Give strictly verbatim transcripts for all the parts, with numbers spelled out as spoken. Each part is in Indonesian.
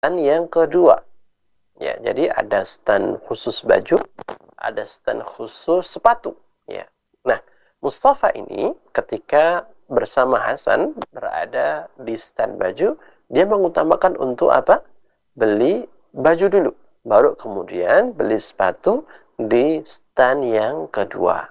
stand yang kedua. Ya, jadi ada stand khusus baju, ada stand khusus sepatu. Ya. Nah, Mustafa ini ketika bersama Hasan berada di stand baju, dia mengutamakan untuk apa? Beli baju dulu, baru kemudian beli sepatu di stand yang kedua.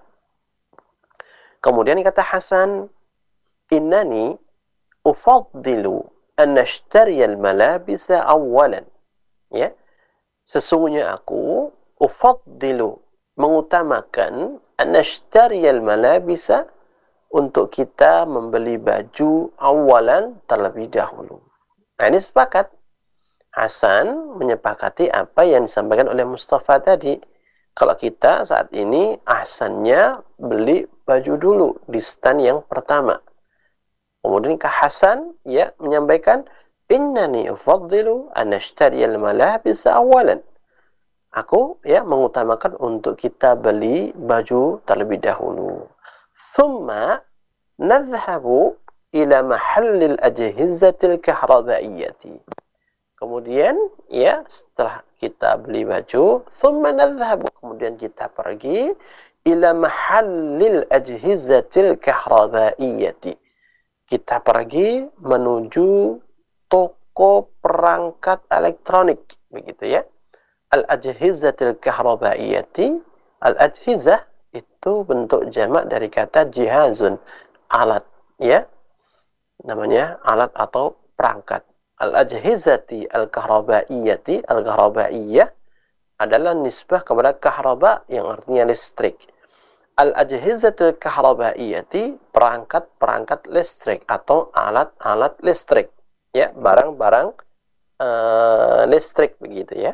Kemudian kata Hasan, innani ufaddilu an ashtariya al-malabisa awwalan. Ya. Sesungguhnya aku ufaddilu mengutamakan an ashtariya al-malabisa untuk kita membeli baju awalan terlebih dahulu. Nah, ini sepakat. Hasan menyepakati apa yang disampaikan oleh Mustafa tadi. Kalau kita saat ini ahsannya beli baju dulu di stand yang pertama. Kemudian Kak Hasan ya menyampaikan innani ufaddilu an ashtariya al-malabisa awalan. Aku ya mengutamakan untuk kita beli baju terlebih dahulu. Thumma nadhhabu ila mahallil ajhizatil kahrabaiyyati. Kemudian ya setelah kita beli baju, thumma nadhhabu, kemudian kita pergi ila mahallil ajhizatil kahrabaiyyati. Kita pergi menuju toko perangkat elektronik, begitu ya. Al-ajhizatil kahrabaiyyati, al-ajhizah itu bentuk jamak dari kata jihazun, alat ya. Namanya alat atau perangkat. Al-ajhizati al-kahrabaiyyati, al-kahrabaiyah adalah nisbah kepada kahraba yang artinya listrik. Al-ajhizatul kahrabaiyyati, perangkat-perangkat listrik atau alat-alat listrik. Ya, barang-barang uh, listrik begitu ya.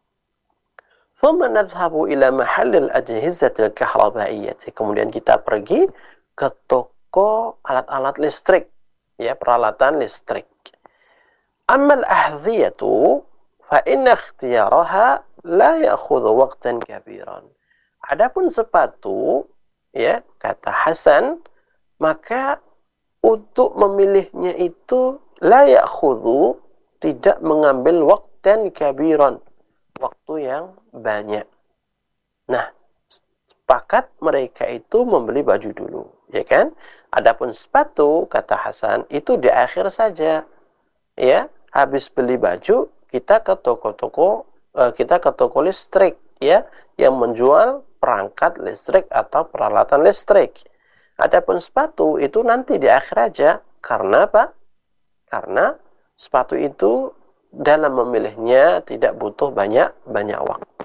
Thumma nadhhabu ila mahallil ajhizatil kahrabaiyyati. Kemudian kita pergi ke toko alat-alat listrik, ya, peralatan listrik. Ammal ahdhiyatu fa inna ikhtiyaraha la ya'khudhu waqtan kabiran. Adapun sepatu, ya, kata Hasan, maka untuk memilihnya itu la ya'khudhu, tidak mengambil waqtan kabiran, waktu yang banyak. Nah, sepakat mereka itu membeli baju dulu, ya kan? Adapun sepatu, kata Hasan, itu di akhir saja. Ya, habis beli baju, kita ke toko-toko, kita ke toko listrik, ya, yang menjual perangkat listrik atau peralatan listrik. Adapun sepatu itu nanti di akhir aja. Karena apa? Karena sepatu itu dalam memilihnya tidak butuh banyak-banyak waktu.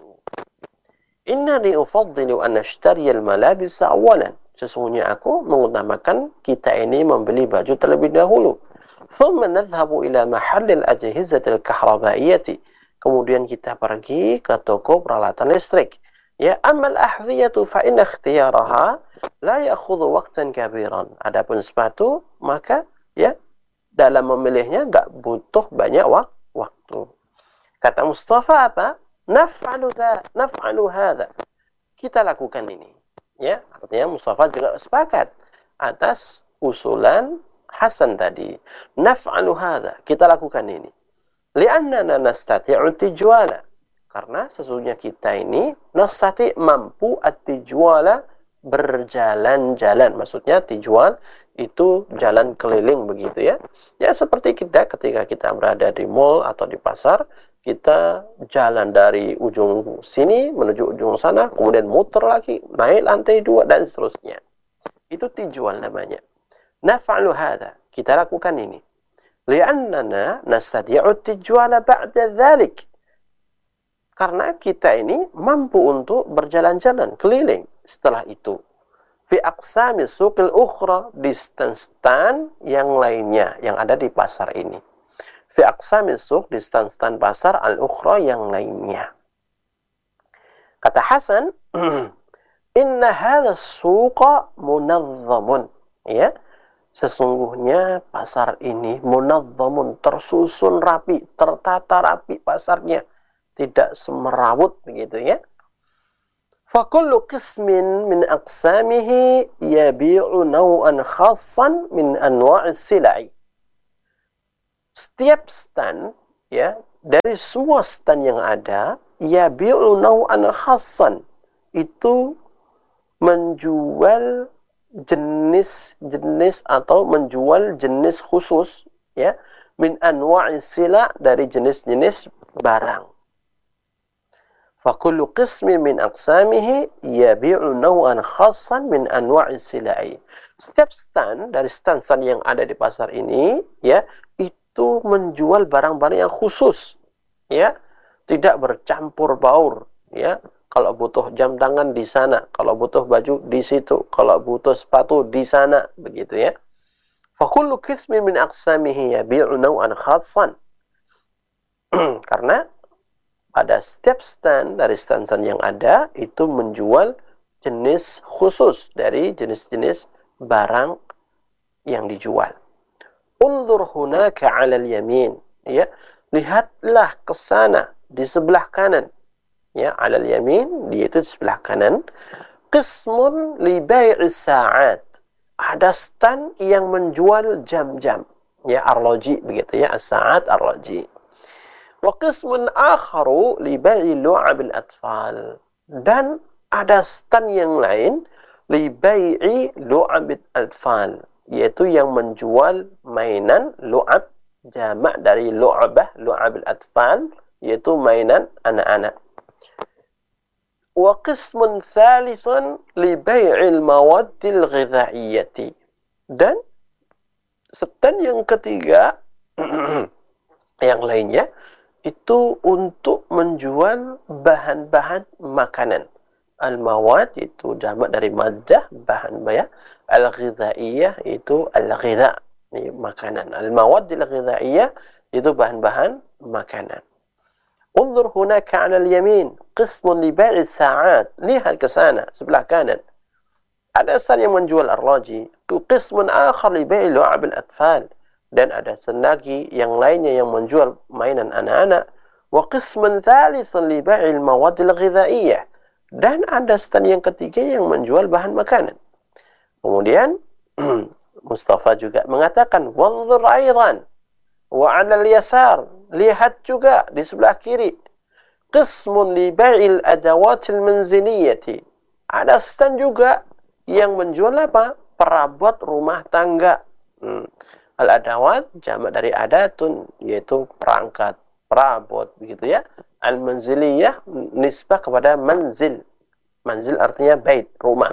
Innani ufaddilu an ashtariya al-malabisa awalan. Sesungguhnya aku mengutamakan kita ini membeli baju terlebih dahulu. Thumma nadhhabu ila mahallil ajhizatil kahrabaiyyati. Kemudian kita pergi ke toko peralatan listrik. Ya, amal ahdhiyatu fa inna ikhtiyaraha la ya'khudhu waqtan kabiran. Adapun sepatu, maka ya dalam memilihnya enggak butuh banyak wak waktu. Kata Mustafa apa? Naf'alu dha, naf'alu hadha. Kita lakukan ini. Ya, artinya Mustafa juga sepakat atas usulan Hasan tadi. Naf'alu hadha, kita lakukan ini. Li'annana nastati'u tijwala. Karena sesungguhnya kita ini nastati' mampu at-tijwala, berjalan-jalan. Maksudnya tijwal itu jalan keliling begitu ya. Ya seperti kita ketika kita berada di mall atau di pasar, kita jalan dari ujung sini menuju ujung sana, kemudian muter lagi, naik lantai dua dan seterusnya. Itu tijwal namanya. Naf'alu hadha, kita lakukan ini. Li'annana nastati'u tijwala ba'da dhalik. Karena kita ini mampu untuk berjalan-jalan keliling setelah itu. Fi aqsami suqil ukhra, di stand-stand yang lainnya yang ada di pasar ini. Fi aqsami suq, di stand-stand pasar al-ukhra yang lainnya. Kata Hasan, inna hadha suqa munazzamun. Ya, sesungguhnya pasar ini munazzamun, tersusun rapi, tertata rapi pasarnya. Tidak semerawut begitu ya. Fakullu qismin min aqsamihi yabi'u naw'an khassan min anwa'is sila'i. Setiap stand ya dari semua stan yang ada, yabi'u naw'an khassan, itu menjual jenis-jenis atau menjual jenis khusus, ya, min anwa'is sila, dari jenis-jenis barang. Fakullu qismin min aqsamihi yabi'u naw'an khassan min anwa'is sila'i. Setiap stand dari stand-stand yang ada di pasar ini, ya, itu menjual barang-barang yang khusus, ya, tidak bercampur baur, ya. Kalau butuh jam tangan di sana, kalau butuh baju di situ, kalau butuh sepatu di sana, begitu ya. Fakullu qismin min aqsamihi yabi'u naw'an khassan. Karena pada setiap stand dari stand-stand yang ada itu menjual jenis khusus dari jenis-jenis barang yang dijual. Unzur hunaka 'ala al-yamin, ya, lihatlah ke sana di sebelah kanan, ya, 'ala al-yamin, yaitu di sebelah kanan, qismun li bai'is sa'at, ada stand yang menjual jam-jam, ya, arloji, begitu ya, as-sa'at arloji. Wa qismun akharu li bai'i lu'abil atfal, dan ada stand yang lain li bai'i lu'abil atfal, yaitu yang menjual mainan lu'ab, jamak dari lu'abah, lu'abil atfal, yaitu mainan anak-anak. Wa qismun thalithun li bai'il mawaddil ghidha'iyyati, dan stand yang ketiga yang lainnya itu untuk menjual bahan-bahan makanan. Al-mawad itu jamak dari maddah, bahan, ya. Al-ghidha'iyyah itu al-ghidha', ini makanan. Al-mawad al-ghidha'iyyah itu bahan-bahan makanan. Unzur hunaka 'ala al-yamin qismun li bai'i sa'at, lihat ke sana sebelah kanan. Ada stand yang menjual arloji, qismun akhar li bai'i lu'ab al-atfal, dan ada lagi yang lainnya yang menjual mainan anak-anak. Wa qismun thalithun li bai'il mawadil ghidha'iyyah, dan ada stand yang ketiga yang menjual bahan makanan. Kemudian Mustafa juga mengatakan, wanzur aidan wa 'ala al-yasar, lihat juga di sebelah kiri, qismun li bai'il adawatil manziliyyati, ada stand juga yang menjual apa? Perabot rumah tangga. Hmm. Al-adawat jamak dari adatun, yaitu perangkat, perabot, begitu ya. Al-manziliyah nisbah kepada manzil. Manzil artinya bait, rumah.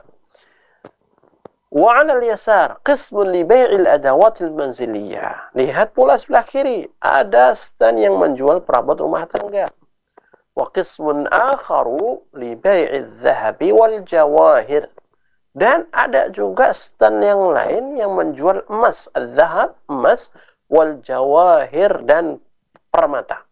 Wa 'ala al-yasar qismun li bai'il adawatil manziliyah. Lihat pula sebelah kiri, ada stand yang menjual perabot rumah tangga. Wa qismun akharu li bai'idz dhahabi wal jawahir, dan ada juga stand yang lain yang menjual emas, al-dhahab, emas, wal jawahir, dan permata.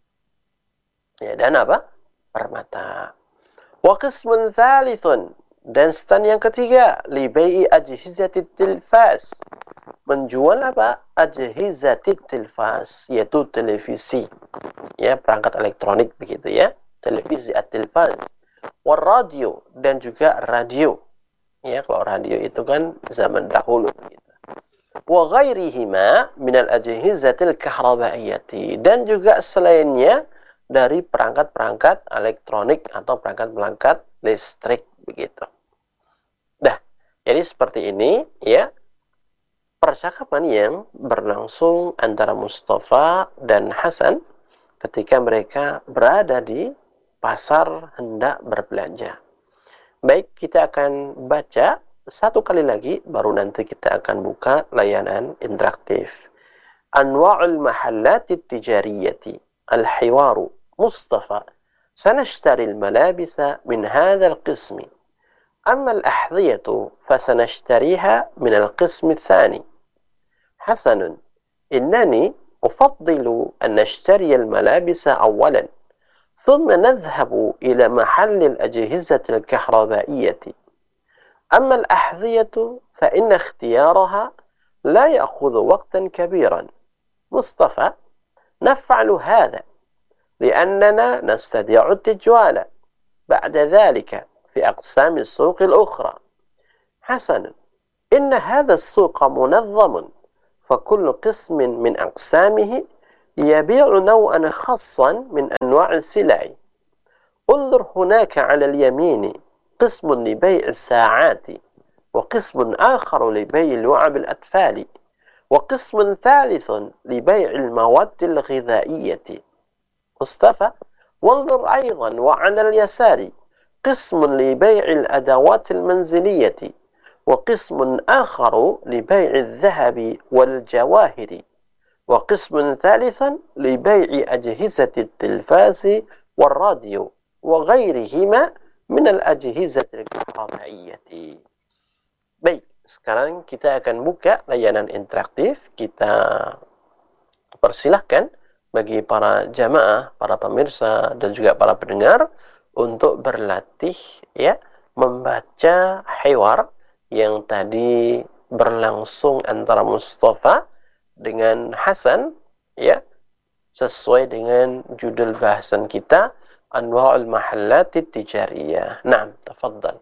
Ya, dan apa? Permata. Wa qismun thalithun, dan stand yang ketiga, li bai'i ajhizatit tilfas, menjual apa? Ajhizatit tilfas, yaitu televisi, ya, perangkat elektronik, begitu ya, televisi at-tilfas. Wal radio, dan juga radio. Ya, kalau radio itu kan zaman dahulu, gitu. Wa ghairihima minal ajhizatil kahrabaiyati, dan juga selainnya dari perangkat-perangkat elektronik atau perangkat-perangkat listrik, begitu. Nah, jadi seperti ini, ya, percakapan yang berlangsung antara Mustafa dan Hasan ketika mereka berada di pasar hendak berbelanja. Baik, kita akan baca satu kali lagi, baru nanti kita akan buka layanan interaktif. Anwa'ul mahallati tijariyati. Al-hiwaru. Mustafa. Sanashtari al-malabisa min hadha al-qismi. Amma al-ahdhiyatu fasanashtariha min al-qismi al-thani. Hasanun. Innani ufaddilu an nashtari al-malabisa awalan. ثم نذهب إلى محل الأجهزة الكهربائية. أما الأحذية فإن اختيارها لا يأخذ وقتا كبيرا. مصطفى: نفعل هذا لأننا نستطيع التجوال بعد ذلك في أقسام السوق الأخرى. حسن: إن هذا السوق منظم، فكل قسم من أقسامه يبيع نوعا خاصا من أنواع السلع. انظر هناك على اليمين قسم لبيع الساعات، وقسم آخر لبيع لعب الأطفال، وقسم ثالث لبيع المواد الغذائية. مصطفى، وانظر أيضا وعلى اليسار قسم لبيع الأدوات المنزلية، وقسم آخر لبيع الذهب والجواهر، وقسم ثالث لبيع أجهزة التلفاز والراديو وغيرهما من الأجهزة الكهربائية. Baik, sekarang kita akan buka layanan interaktif. Kita persilahkan bagi para jamaah, para pemirsa dan juga para pendengar untuk berlatih ya membaca hiwar yang tadi berlangsung antara Mustafa dengan Hasan ya, sesuai dengan judul bahasan kita Anwa'ul Mahallat Tijariyah. Naam, tafadhal.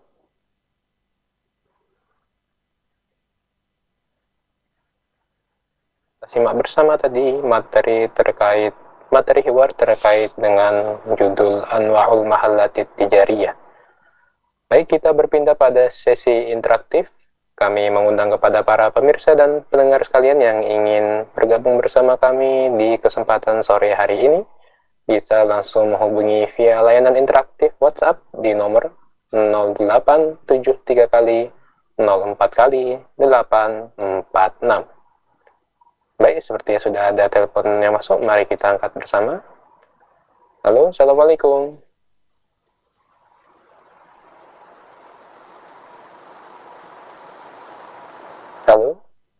Simak bersama tadi materi terkait materi hiwar terkait dengan judul Anwa'ul Mahallat Tijariyah. Baik, kita berpindah pada sesi interaktif. Kami mengundang kepada para pemirsa dan pendengar sekalian yang ingin bergabung bersama kami di kesempatan sore hari ini, bisa langsung menghubungi via layanan interaktif WhatsApp di nomor nol delapan tujuh tiga kali nol empat kali delapan empat enam. Baik, sepertinya sudah ada telepon yang masuk, mari kita angkat bersama. Halo, Assalamualaikum. Halo.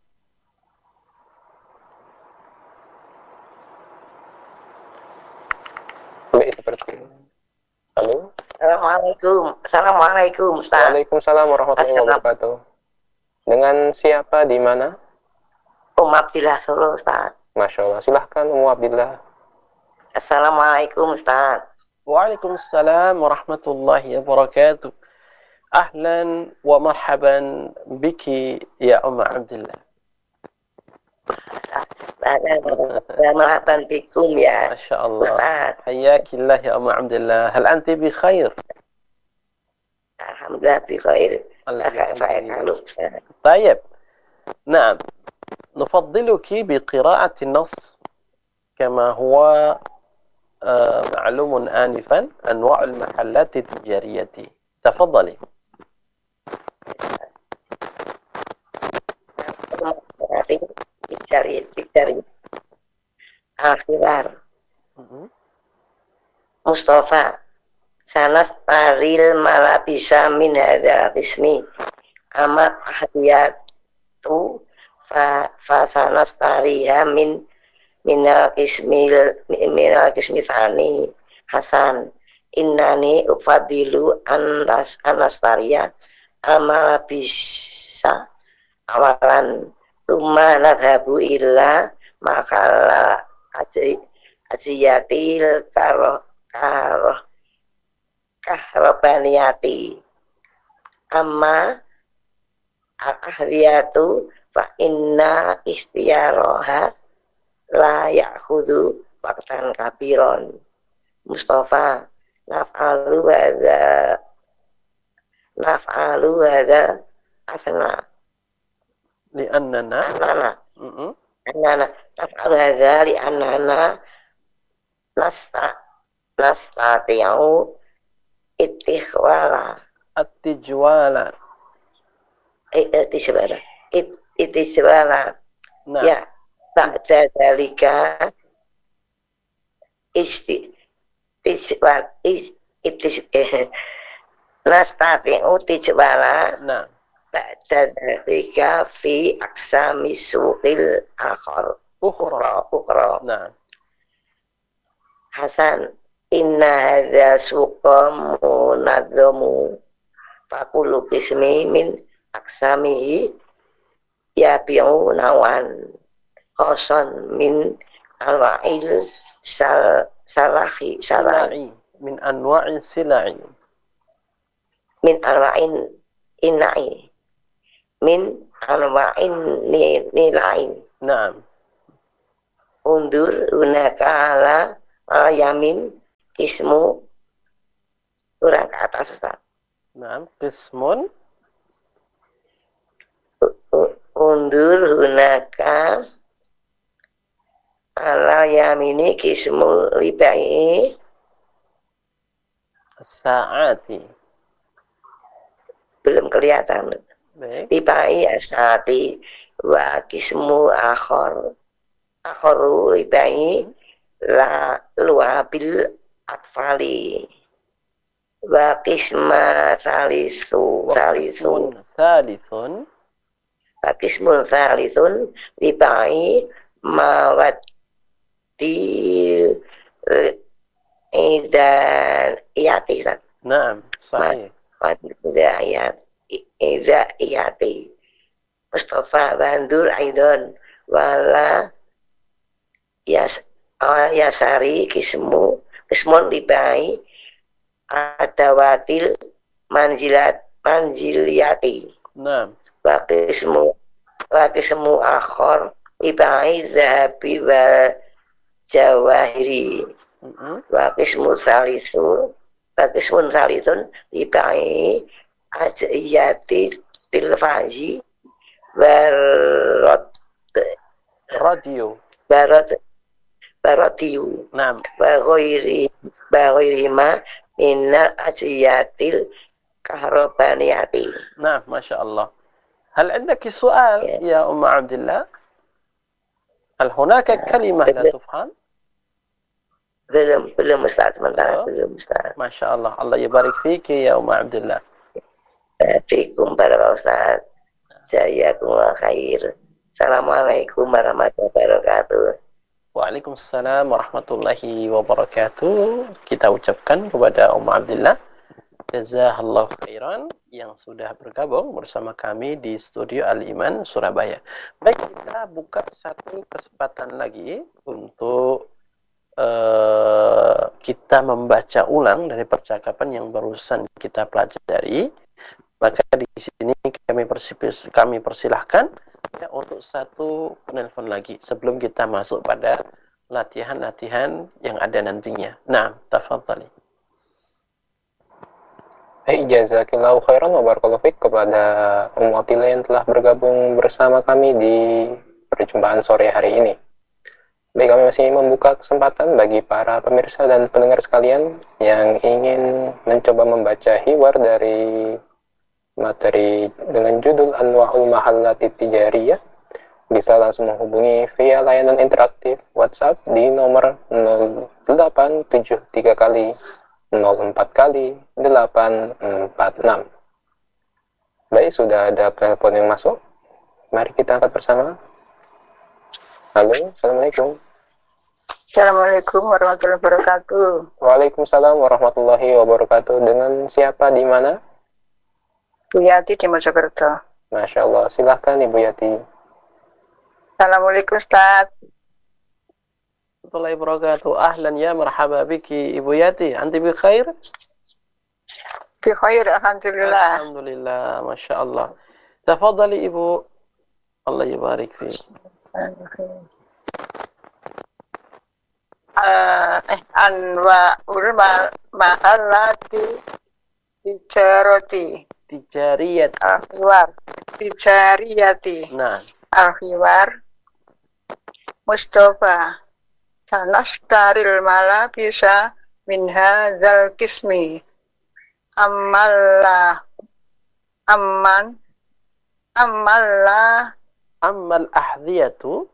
Baik, seperti Halo. Assalamualaikum. Assalamualaikum, Ustaz. Waalaikumsalam warahmatullahi wabarakatuh. Dengan siapa, di mana? Um Abdillah Solo, Ustaz. Masya Allah, silahkan Ummu Abdillah. Assalamualaikum, Ustaz. Waalaikumsalam warahmatullahi wabarakatuh. Ahlan wa marhaban biki ya Ummu Abdillah. Marhaban bikum ya. Masya Allah. Ustaz. Hayyakillah ya Ummu Abdillah. Hal anti bi khair? Alhamdulillah bi khair. Alhamdulillah. Baik. Naam. نفضلك بقراءة النص كما هو آه معلوم آنفا أنواع المحلات التجارية. تفضلي. Akhir Mustafa sanas taril malabisa min hadzal ismi ama ahdiyatu fa fasanas tariha min minal ismil minal ismi tsani Hasan innani ufadilu anas anastaria amala bisa awalan tuma nadhabu illa makala aji ajiyatil karo karo kahrobaniyati amma ahliyatu fa inna istiyaroha la ya'khudhu waqtan kabiron. Mustafa naf'alu hadza naf'alu hadza asna li'annana annana annana naf'alu hadza li'annana nasta nastati'u ittihwala at-tijwala ittihwala ittihwala nah ya ba'da dalika isti tijwal itis nastati'u tijwala nah ba'da dalika fi aksami suqil akhar ukhra ukhra nah Hasan inna hadza suqa munadzamu faqulu qismi min aksamihi yabi'u nawan khoson min alwa'il sal salahi salahi min anwa'in sila'i min alwa'in inai min alwa'in nilai na'am undur hunaka ala ala yamin ismu kurang ke atas Ustaz. Naam, qismun. Undur hunaka ala yamini kismu libai Sa'ati. belum kelihatan. Baik. Libai asati wa kismu akhor akhoru libai la luabil atfali wa kisma salisu salisu Qismun thalithun. wa kismun salisun libai mawati idan iyati kan Naam, sahih. idan iyat idan iyati Mustafa bandur aidon wala yas yasari kismu kismun libai adawatil manjilat manjiliati Naam. wa kismu wa kismu akhor libai zahabi wal jawahiri Mm-mm. wa kismu salisu wa kismun salisun libai ajiyati tilfazi barot Radio. barot barotiu Naam. wa ghairi wa ghairi ma minal ajiyatil kahrobaniyati. نعم ما شاء الله. هل عندك سؤال Yeah. يا أم عبد الله؟ هل هناك كلمة لا belum تفهم؟ belum belum Ustaz sementara Oh, belum Ustaz. ما شاء الله. الله يبارك فيك يا أم عبد الله. Assalamualaikum para Ustaz. Jazakumullah khair. Assalamualaikum warahmatullahi wabarakatuh. Waalaikumsalam warahmatullahi wabarakatuh. Kita ucapkan kepada Om Abdillah jazakallahu khairan yang sudah bergabung bersama kami di studio Al-Iman Surabaya. Baik, kita buka satu kesempatan lagi untuk uh, kita membaca ulang dari percakapan yang barusan kita pelajari. Maka di sini kami persilahkan, kami persilahkan ya, untuk satu penelpon lagi sebelum kita masuk pada latihan-latihan yang ada nantinya. Nah, tafadhali. Baik, jazakillahu khairan wa barakallahu fiik kepada Ummu Athilah yang telah bergabung bersama kami di perjumpaan sore hari ini. Baik, kami masih membuka kesempatan bagi para pemirsa dan pendengar sekalian yang ingin mencoba membaca hiwar dari materi dengan judul Anwa'ul Mahallati Tijariyah, bisa langsung menghubungi via layanan interaktif WhatsApp di nomor nol delapan tujuh tiga kali nol empat kali delapan empat enam. Baik, sudah ada telepon yang masuk. Mari kita angkat bersama. Halo, Assalamualaikum. Assalamualaikum warahmatullahi wabarakatuh. Waalaikumsalam warahmatullahi wabarakatuh. Dengan siapa di mana? Bu Yati di Mojokerto. Masya Allah, silahkan Ibu Yati. Assalamualaikum Ustaz. Warahmatullahi wabarakatuh. Ahlan ya marhaba biki Ibu Yati. Anti bi khair? Bi khair alhamdulillah. Alhamdulillah, Masya Allah. Tafadhali Ibu. Allah yabarik fi. Uh, eh anwa'ul mahallati tijarati Tijariyat. al-hiwar tijariyati Nah, al-hiwar Mustafa sanashtaril mala bisa min hadzal qismi amalla amman amalla ammal ahdiyatu.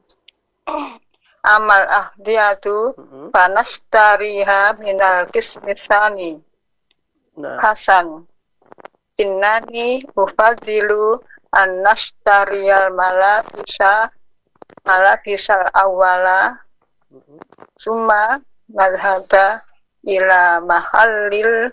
amal ahdiyatu Mm-hmm. panashtariha minal qismi tsani Nah, Hasan innani ufadilu an nashtariyal malabisa malabisal awala mm-hmm. summa madhaba ila mahallil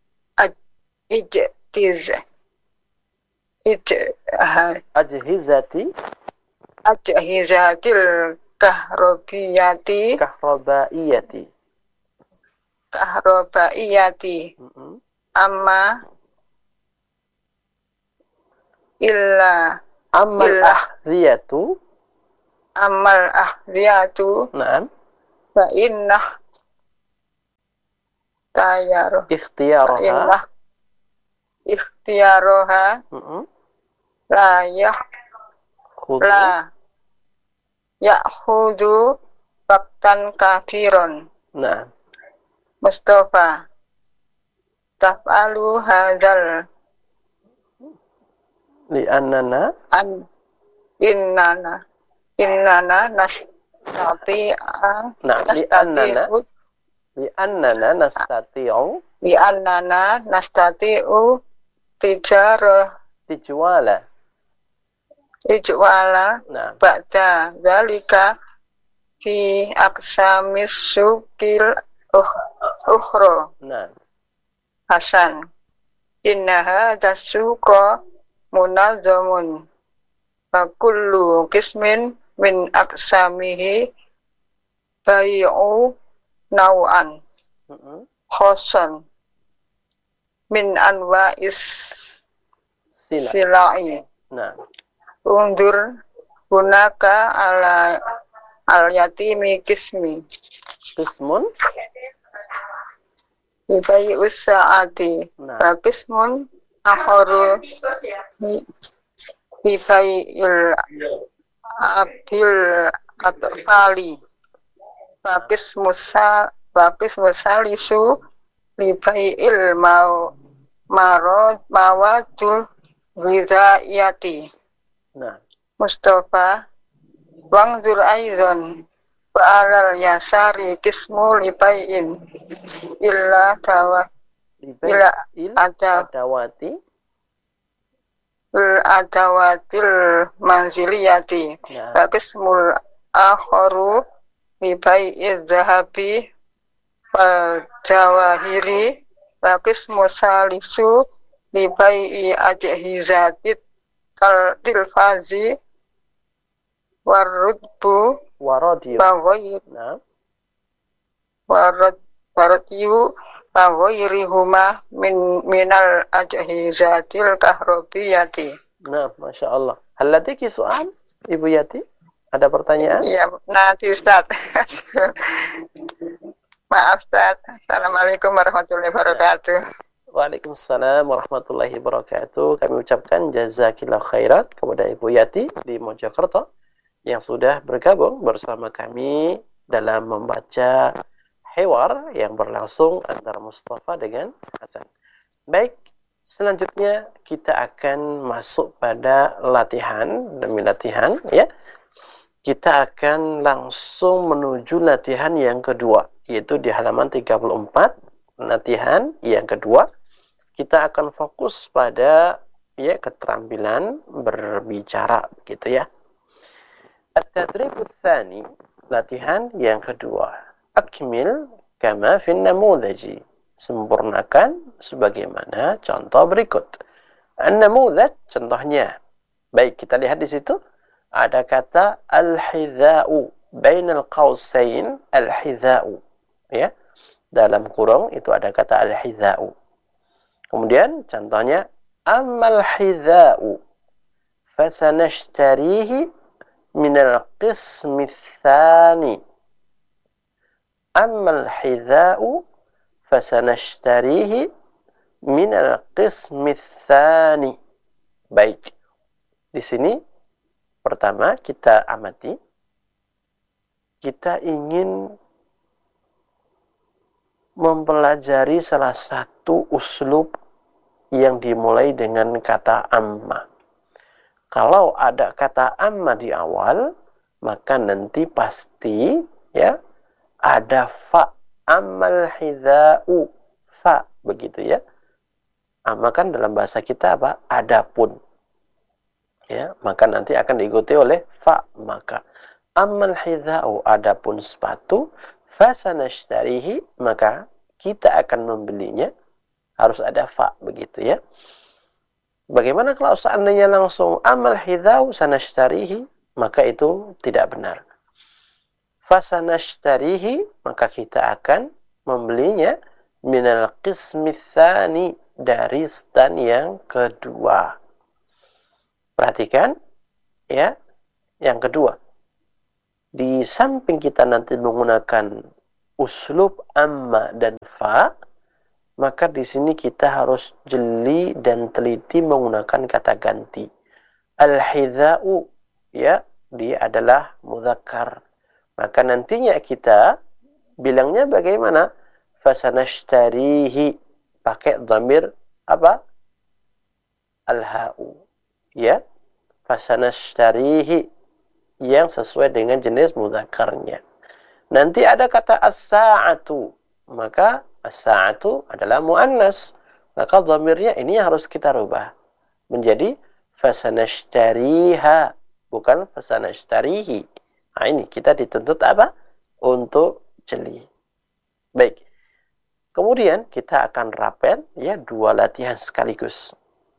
ijtiz ij Ajhizati ajhizatil kahrobiyati kahrabaiyati. kahrobaiyati Mm-hmm. amma illa Ammal Illah. ahdiyatu. amal ahdiyatu Naam. fa innah tayar fa Ikhtiyaroha. innah ikhtiyaroha Mm-mm. la yah Khudu. la ya'khudu waktan kafiron. Naam. Mustafa taf'alu hadzal Li'annana. an innana innana nastati'a Nah, li'annana. nastati'u Li'annana nastati'u. bi annana nastati'u tijarah Tijwala. ijwala Nah. ba'da zalika fi aksamis sukil ukh- ukhra. Nah. Hasan innaha dasuqa munazzamun fa kullu qismin min aqsamihi bai'u naw'an Mm-mm. khosan min anwa'is Sila. sila'i Nah. undur hunaka ala al yatimi kismi Qismun. ibai usa'ati Nah. wa kismun akharu ibai il abil atfali wa kismusa wa kismusalisu ibai il mau marot mawadul ghidaiyati. Nah. Mustafa wangzur aizon wa alal yasari kismu libain illa tawa illa Libail. ada Adawati. il adawatil manziliyati Nah. wa kismul akharu libai'iz zahabi wal jawahiri wa kismu salisu libai'i ajhizatit tal tilfazi warudbu Waradiyu. wa ghayr Nah. warad waradiyu wa ghayrihuma min minal ajhizatil kahrobiyati. Nah, Masya Allah. Hal ladiki soal, Ibu Yati? Ada pertanyaan? Ya, nanti Ustaz. Maaf Ustaz. Assalamualaikum warahmatullahi wabarakatuh. Waalaikumsalam warahmatullahi wabarakatuh. Kami ucapkan jazakillah khairat kepada Ibu Yati di Mojokerto yang sudah bergabung bersama kami dalam membaca hewar yang berlangsung antara Mustafa dengan Hasan. Baik, selanjutnya kita akan masuk pada latihan demi latihan, ya. Kita akan langsung menuju latihan yang kedua, yaitu di halaman tiga puluh empat. Latihan yang kedua, kita akan fokus pada ya keterampilan berbicara, gitu ya. At-tadribut tsani, latihan yang kedua. Akmil kama fin namudhaji, sempurnakan sebagaimana contoh berikut. An-namudhaj, contohnya. Baik, kita lihat di situ ada kata al-hidha'u, bainal qausain al-hidha'u, ya. Dalam kurung itu ada kata al-hidha'u. Kemudian contohnya ammal hidha'u fasanashtarihi minal qismi tsani. Ammal hidha'u fasanashtarihi minal qismi tsani. Baik. Di sini pertama kita amati, kita ingin mempelajari salah satu uslub yang dimulai dengan kata amma. Kalau ada kata amma di awal, maka nanti pasti ya ada fa, ammal hidha'u, fa, begitu ya. Amma kan dalam bahasa kita apa? Adapun. Ya, maka nanti akan diikuti oleh fa, maka ammal hidha'u, adapun sepatu, fasanashtarihi, maka kita akan membelinya, harus ada fa, begitu ya. Bagaimana kalau seandainya langsung amal hidha'u sanashtarihi, maka itu tidak benar. Fasanashtarihi, maka kita akan membelinya minal qismi tsani, dari stan yang kedua. Perhatikan ya, yang kedua. di samping kita nanti menggunakan uslub amma dan fa, maka di sini kita harus jeli dan teliti menggunakan kata ganti. Al-hidha'u, ya, dia adalah mudzakkar. Maka nantinya kita bilangnya bagaimana? Fasanashtarihi, pakai dhamir apa? Al-ha'u, ya. Fasanashtarihi yang sesuai dengan jenis mudzakkarnya. Nanti ada kata as-sa'atu, maka as-sa'atu adalah muannas. Maka dhamirnya ini harus kita rubah menjadi fasanashtariha, bukan fasanashtarihi. Nah, ini kita dituntut apa? Untuk jeli. Baik. Kemudian kita akan rapel ya dua latihan sekaligus.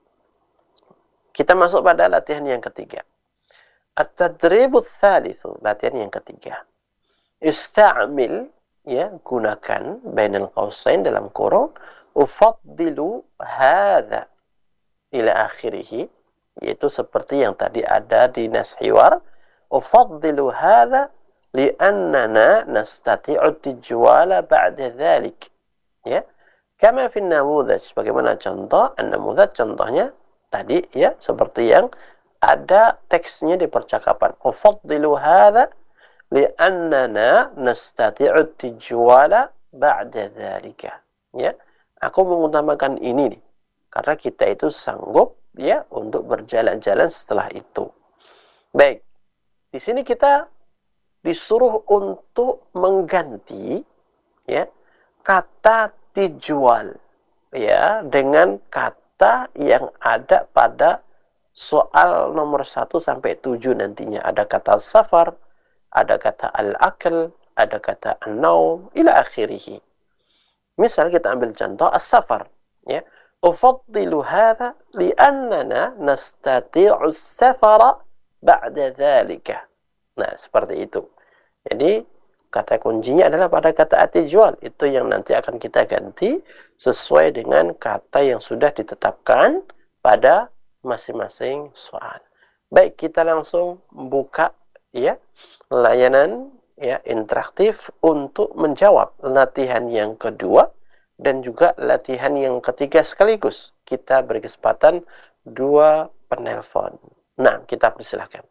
Kita masuk pada latihan yang ketiga. At-tadribut tsalitsu, latihan yang ketiga. Ista'mil, ya, gunakan bainal qausain dalam kurung, ufaddilu hadza ila akhirih, yaitu seperti yang tadi ada di nas hiwar, ufaddilu hadza li'annana nastati'u tijwala ba'da dzalik. Ya, kama fi namudaj, bagaimana contoh an-namudaj, contohnya tadi ya seperti yang ada teksnya di percakapan. Ufaddilu hadza li'annana nastati'u tijwala ba'da dzalika. Ya, aku mengutamakan ini nih karena kita itu sanggup ya untuk berjalan-jalan setelah itu. Baik. Di sini kita disuruh untuk mengganti ya kata tijual ya dengan kata yang ada pada soal nomor satu sampai tujuh nantinya. Ada kata safar, ada kata al-akl, ada kata an-naum, ila akhirih. Misal kita ambil contoh as-safar ya. Ufaddilu hadza li'annana nastati'u as-safara ba'da dzalika. Nah, seperti itu. Jadi kata kuncinya adalah pada kata atijwal. Itu yang nanti akan kita ganti sesuai dengan kata yang sudah ditetapkan pada masing-masing soal. Baik, kita langsung buka ya layanan ya interaktif untuk menjawab latihan yang kedua dan juga latihan yang ketiga sekaligus. Kita beri kesempatan dua penelpon. Nah, kita persilahkan.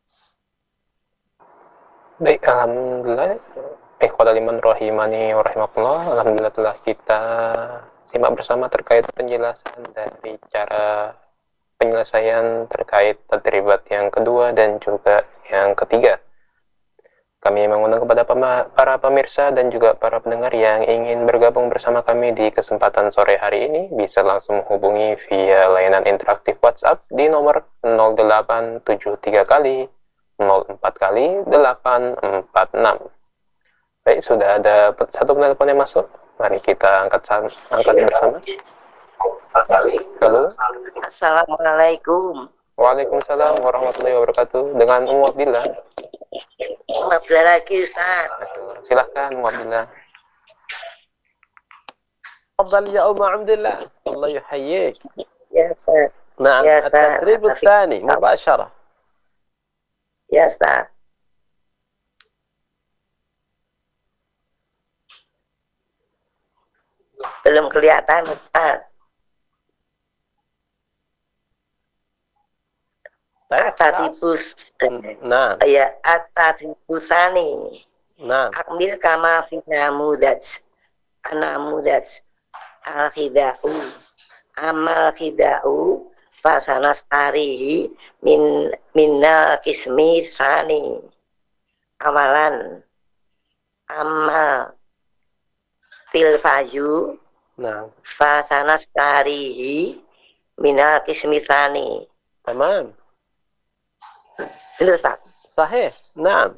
Baik, alhamdulillah. Ikhwatal iman rahimani wa rahimakumullah. Alhamdulillah telah kita simak bersama terkait penjelasan dari cara penyelesaian terkait tadribat yang kedua dan juga yang ketiga. Kami mengundang kepada para pemirsa dan juga para pendengar yang ingin bergabung bersama kami di kesempatan sore hari ini bisa langsung menghubungi via layanan interaktif WhatsApp di nomor nol delapan tujuh tiga kali nol empat kali delapan empat enam. Baik, sudah ada satu penelpon yang masuk. Mari kita angkat angkat bersama. Halo. Assalamualaikum. Waalaikumsalam warahmatullahi wabarakatuh. Dengan Ummu Abdillah. Ummu Abdillah lagi, Ustaz. Silahkan Ummu Abdillah. Tafadhal ya Ummu Abdillah. Allah yuhayyik. Ya, Ustaz. Nah, Ya, Ustaz. at-tadrib ats-tsani mubashara. Ya, Ustaz. Belum kelihatan, Ustaz. Atatibus. Nah. Ya, atatibusani. Nah. Akmil kama fi namudaj. Anamudaj. Al-khida'u. Amal khida'u. Fasanastarihi min minna kismi sani. Amalan. Amal tilfaju. Nah. Fasanastarihi minna kismi sani. Tamam. Ustaz. Sahih. Naam.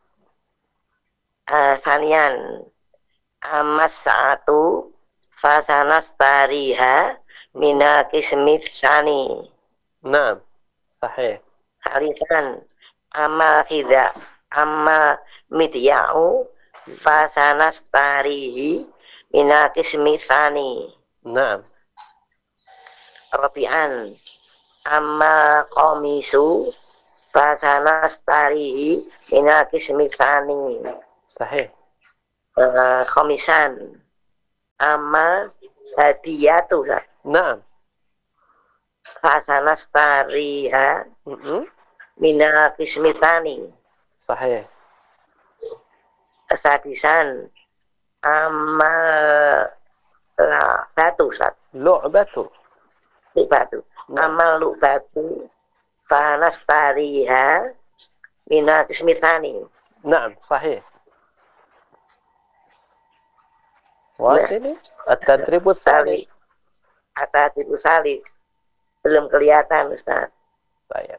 Uh, sanian amas satu fasanastariha mina kismit sani. Naam. Sahih. Halikan amma khida amma mitya'u fasanastarihi mina kismit sani. Naam. Rabi'an amma qamisu Fasana starihi minal kismi tsani. Sahih. Uh, Khomisan. Amal hadiyatu. Naam. Fasana stariha Mm-mm. minal kismi tsani. Sahih. Sadisan. Amal la batu sat. Lu'batu. Batu. Naam. Amal lu batu. Fanastariha minal kismi tsani. Naam, sahih. Wasili at-tadribut tsalits. At-tadribut tsalits. Belum kelihatan, Ustaz. Baik.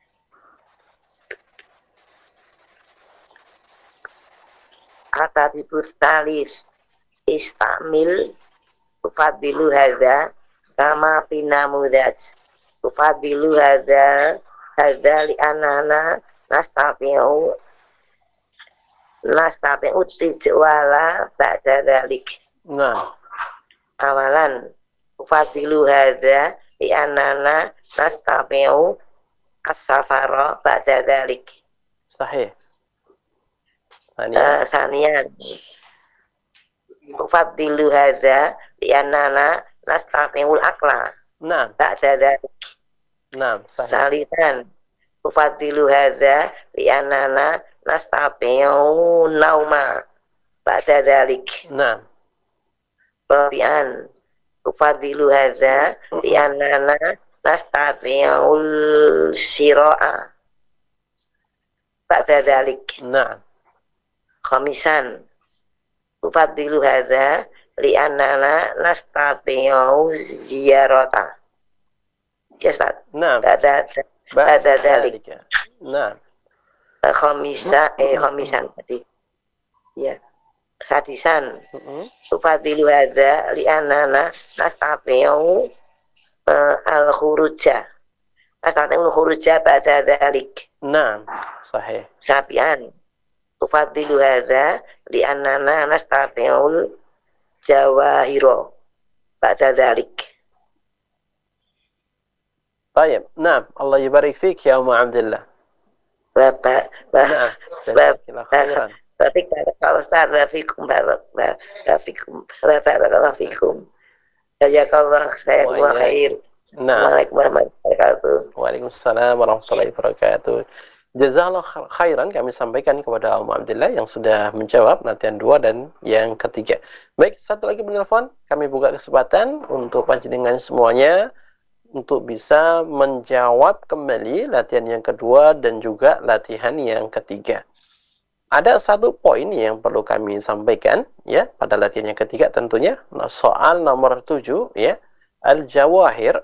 At-tadribut tsalits. Istamil tufadilu hadza kama pinamudaj. Tufadilu hadza hadza li anana nastafi'u nastafi'u tijwala ba'da dzalik. Nah, Awalan fadilu hadza li anana nastafi'u as-safara ba'da dzalik. sahih. Uh, Saniyan fadilu hadza li anana nastafi'u al-aqla Nah, ba'da dzalik. nah, sahih. Salisan fadilu hadza li anana nastafi'u nauma ba'da dzalik. Nah, Rabi'an tufadilu hadza li'annana nastati'ul sira'a ba'da dzalik. nah, Khamisan tufadilu hadza li'annana nastati'u ziyarata. Ya Ustaz. nah. Ba'da ba'da dzalik. Dzalika. Nah, Khamisa eh khamisan tadi. Ya. Sadisan mm-mm. tufadilu hadza li'annana nastati'u uh, al-khuruja nastati'u al-khuruja ba'da dzalik. Nah, sahih. Sabian tufadilu hadza li'annana nastati'u jawahiro ba'da dzalik. Baik. Nah, Allah yubarik fik ya Umma Abdullah. Bapak Nah, jazakallahu khairan. Tapi kalau Ustaz Rafikum barak Rafikum Barakallahu fikum. Jazakallah khairan wa khair. Nah, Assalamualaikum warahmatullahi wabarakatuh. Waalaikumsalam warahmatullahi wabarakatuh. Jazakallah khairan kami sampaikan kepada Umma Abdullah yang sudah menjawab latihan dua dan yang ketiga. Baik, satu lagi penelpon. Kami buka kesempatan untuk panjenengan semuanya untuk bisa menjawab kembali latihan yang kedua dan juga latihan yang ketiga. Ada satu poin yang perlu kami sampaikan ya pada latihan yang ketiga tentunya. Nah, soal nomor tujuh ya, al-jawahir.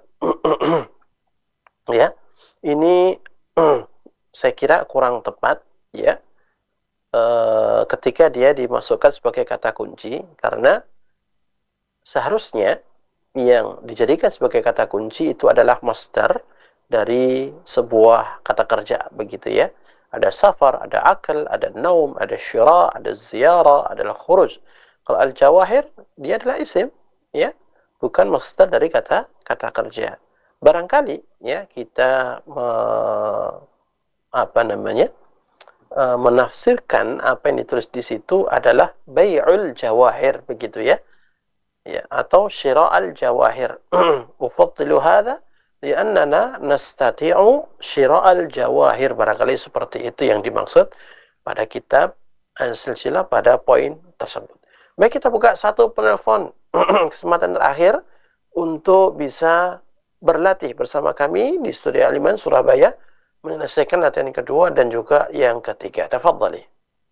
Ya. Ini saya kira kurang tepat ya. E, ketika dia dimasukkan sebagai kata kunci karena seharusnya yang dijadikan sebagai kata kunci itu adalah masdar dari sebuah kata kerja begitu ya. Ada safar, ada akal, ada naum, ada syira, ada ziyarah, adalah khuruj. Kalau al-jawahir dia adalah isim ya, bukan masdar dari kata kata kerja. Barangkali ya kita me, apa namanya? E, menafsirkan apa yang ditulis di situ adalah bai'ul jawahir begitu ya. Ya, atau syira'al jawahir. Ufaddilu hadha li'annana nastati'u syira'al jawahir. Barangkali seperti itu yang dimaksud pada kitab Al-Silsilah pada poin tersebut. Baik, kita buka satu penelpon kesempatan terakhir untuk bisa berlatih bersama kami di Studio Al-Iman Surabaya menyelesaikan latihan yang kedua dan juga yang ketiga. Tafadhali.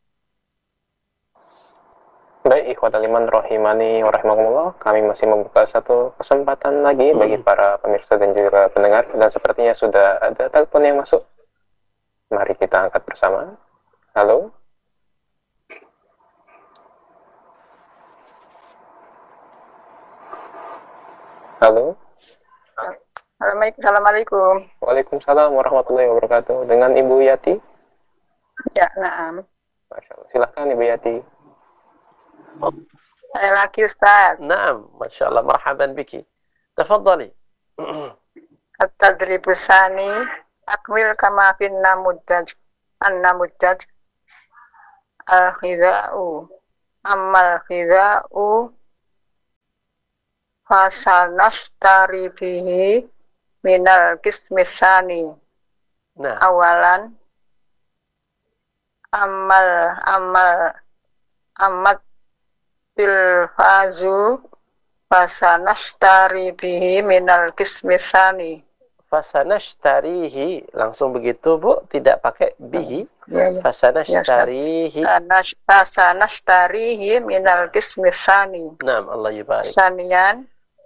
Baik, ikhwatal iman rahimani wa rahimakumullah. Kami masih membuka satu kesempatan lagi bagi para pemirsa dan juga pendengar. Dan sepertinya sudah ada telepon yang masuk. Mari kita angkat bersama. Halo. Halo. Assalamualaikum. Waalaikumsalam warahmatullahi wabarakatuh. Dengan Ibu Yati? Ya, naam. Masya Allah. Silakan Ibu Yati. Saya lagi Ustaz. Naam, Masya Allah, marhaban biki. Tafadhali. At-tadribus sani akmil kama fin namudaj an namudaj al khiza'u amal khiza'u fasanashtari bihi minal kismisani. Nah, Awalan amal amal amat tilfazu fasanashtari bihi minal kismisani. fasanashtarihi langsung begitu Bu, tidak pakai bihi. Ya, ya. Fasanashtarihi. Sanas fasanashtarihi minal kismisani. Naam, Allah yubarik. Sanian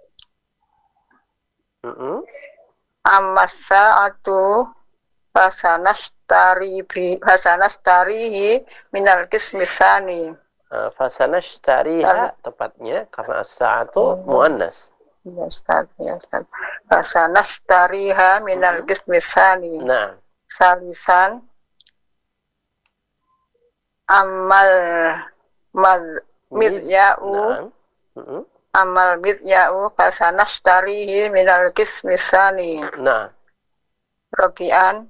Mm-mm. Amasa'atu fasanashtari bi fasanashtarihi minal kismisani. Uh, fasanashtariha tepatnya karena as-sa'atu muannas. Ya Ustaz, ya Ustaz. Fasanashtariha minal kismisani. Nah, Salisan amal mad midya'u Naam. Mm-mm. amal midya'u fasanashtarihi minal kismisani. Nah, Rabi'an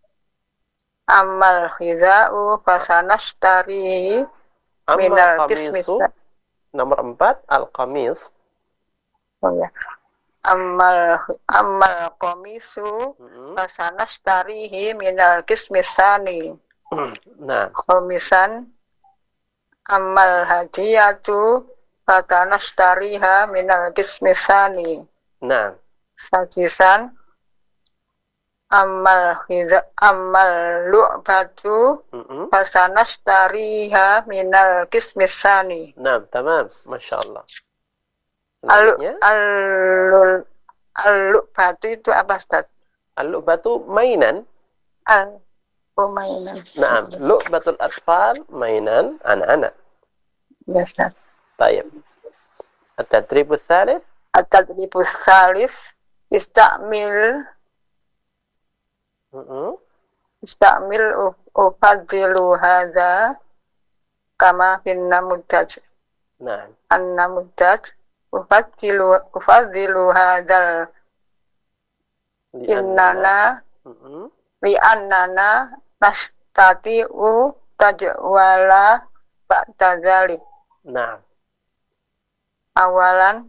amal khiza'u fasanashtarihi amma minal qamisu kismisani. nomor empat al-qamis. Oh ya. Amal amal komisu Mm-mm. fasanashtarihi minal kismisani. Nah, Komisan amal hadiyatu fatanashtariha minal kismisani. nah, Sadisan amal khidha amal lu'batu Mm-mm. fasanashtariha minal kismisani. Nah, tamam, masya Allah. Al Selanjutnya, al al-lu'batu itu apa Ustaz? al-lu'batu mainan. Al permainan. Naam, lu'batul atfal mainan anak-anak. Ya Ustaz. Tayyib. At-tadribu tsalits. At-tadribus salis istamil Mm-mm. istamil ufadilu hadza kama fin namudaj. Nah, An-namudaj ufadilu ufadilu hadzal innana Mm-mm. li annana nastati'u tajwala ba'da zalik. Nah, Awalan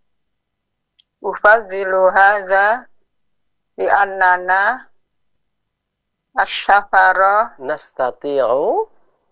ufadilu hadza li annana asyafara nastati'u.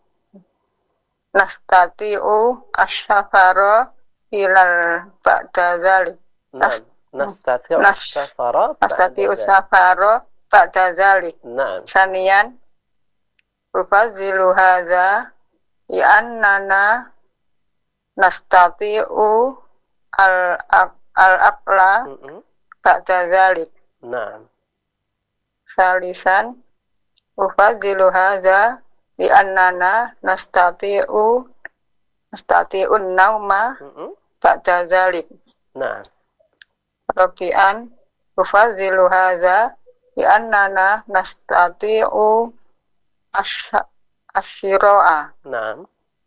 nastati'u asyafara ilal ba'da zalik. Nah, Nas- nastati'u nas- safara. Nastati'u ba'da safara ba'da zalik. dzalik. Nah, Sanian ufazilu hadza li annana nastati'u al al aqla Mm-mm. ba'da zalik. Nah, Salisan ufazilu hadza li annana nastati'u nastati'un nauma Mm-mm. ba'da zalik. Nah, Rabi'an ufazilu hadza li annana nastati'u asy- asyira'a. nah.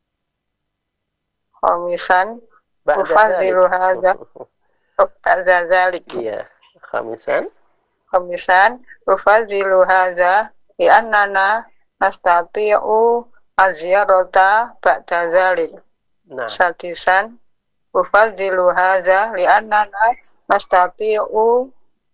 Khamisan Ba'da ufazilu dzalik. hadza ba'da zalik. Iya, khamisan. Khamisan ufazilu hadza li annana nastati'u aziyarata ba'da zalik. Nah, Sadisan ufazilu hadza li annana nastati'u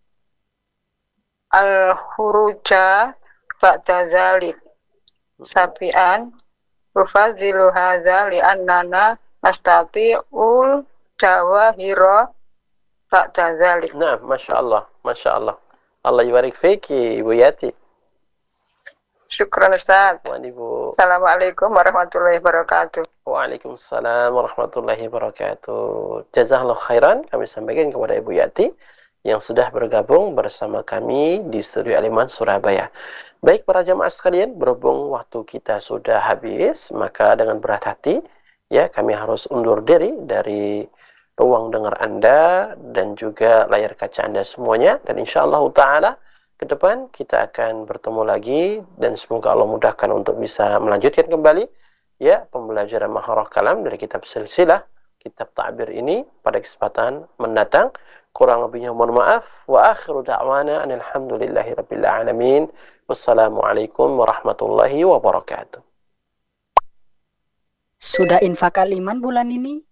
al-khuruja ba'da zalik. Sabian ufazilu hadza li annana nastati'ul jawahira ba'da zalik. nah, masya Allah, masya Allah. Allah yubarik fiki, Ibu Yati. Syukran Ustaz. Wan Ibu. Assalamualaikum warahmatullahi wabarakatuh. Waalaikumsalam warahmatullahi wabarakatuh. Jazakallah khairan kami sampaikan kepada Ibu Yati yang sudah bergabung bersama kami di Studio Aliman Surabaya. Baik para jamaah sekalian, berhubung waktu kita sudah habis, maka dengan berat hati ya kami harus undur diri dari ruang dengar Anda dan juga layar kaca Anda semuanya, dan insyaallah taala ke depan kita akan bertemu lagi dan semoga Allah mudahkan untuk bisa melanjutkan kembali ya pembelajaran Maharah Kalam dari kitab Silsilah kitab ta'bir ini pada kesempatan mendatang. Kurang lebihnya mohon maaf. Wa akhiru da'wana alhamdulillahi rabbil alamin. Wassalamualaikum warahmatullahi wabarakatuh. Sudah infak Al-Iman bulan ini?